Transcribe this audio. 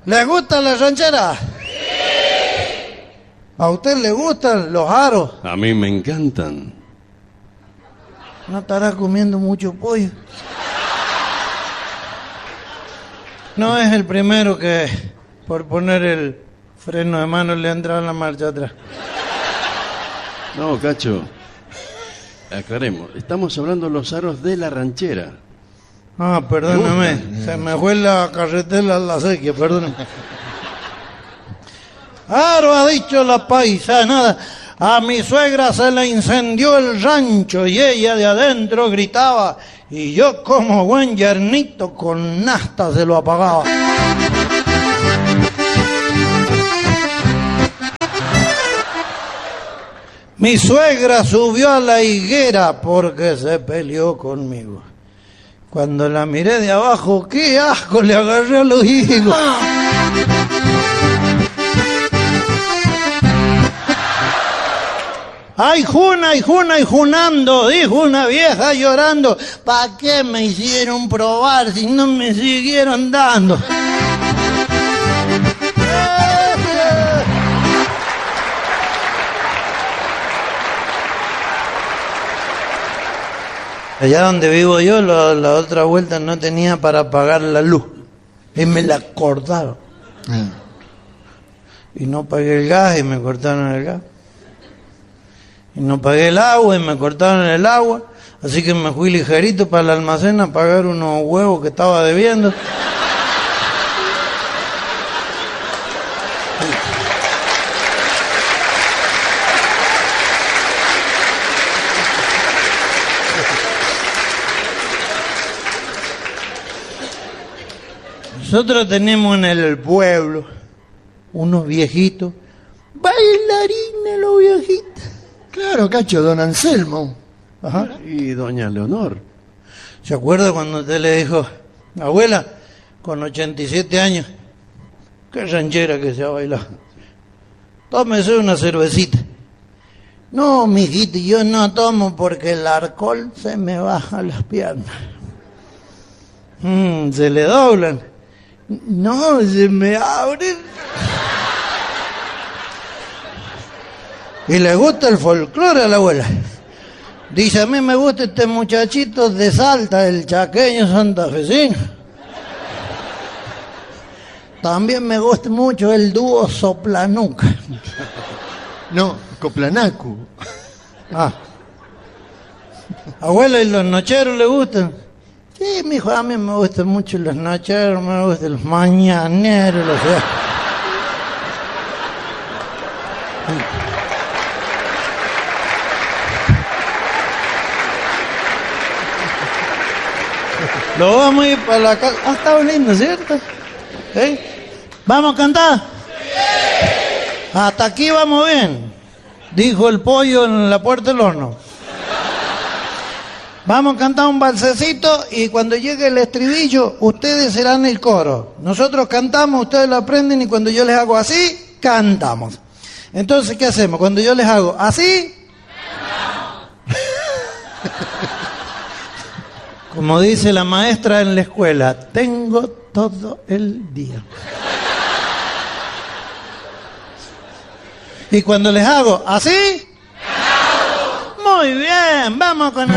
¿Le gusta la ranchera? Sí. ¿A usted le gustan los aros? A mí me encantan. ¿No estará comiendo mucho pollo? No es el primero que por poner el freno de mano le ha entrado en la marcha atrás. No, Cacho. Aclaremos. Estamos hablando de los aros de la ranchera. Ah, perdóname. Se me fue la carretera a la sequía, perdóname. Aro, ha dicho la paisanada. A mi suegra se le incendió el rancho y ella de adentro gritaba, y yo como buen yernito con nasta se lo apagaba. Mi suegra subió a la higuera porque se peleó conmigo. Cuando la miré de abajo, qué asco, le agarré a los higos. ¡Ay, juna, y juna, y junando! Dijo una vieja llorando. ¿Pa' qué me hicieron probar si no me siguieron dando? Allá donde vivo yo, la otra vuelta no tenía para pagar la luz. Y me la cortaron. Y no pagué el gas y me cortaron el gas. Y no pagué el agua y me cortaron el agua. Así que me fui ligerito para el almacén a pagar unos huevos que estaba debiendo. Nosotros tenemos en el pueblo unos viejitos, bailarines los viejitos. Claro, Cacho, don Anselmo. Ajá. Y doña Leonor. ¿Se acuerda cuando usted le dijo, abuela, con 87 años, qué ranchera que se ha bailado? Tómese una cervecita. No, mijito, yo no tomo porque el alcohol se me baja las piernas. Se le doblan. No, se me abren. Y le gusta el folclore a la abuela. Dice, a mí me gusta este muchachito de Salta, el chaqueño santafesino. También me gusta mucho el dúo Soplanuca. No, Coplanacu. Ah. Abuela, ¿y los nocheros le gustan? Sí, mijo, a mí me gustan mucho los nocheros, me gustan los mañaneros, los... Lo vamos a ir para la casa. Ah, está lindo, ¿cierto? ¿Vamos a cantar? Sí. Hasta aquí vamos bien, dijo el pollo en la puerta del horno. Vamos a cantar un balsecito y cuando llegue el estribillo, ustedes serán el coro. Nosotros cantamos, ustedes lo aprenden y cuando yo les hago así, cantamos. Entonces, ¿qué hacemos? Cuando yo les hago así... Como dice la maestra en la escuela, tengo todo el día. Y cuando les hago así, muy bien, vamos con el...